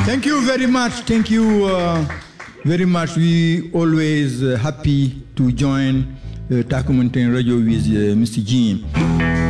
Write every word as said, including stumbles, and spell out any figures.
Thank you very much. Thank you uh, very much. We always uh, happy to join uh, Taku Mountain Radio with uh, Mister Jim.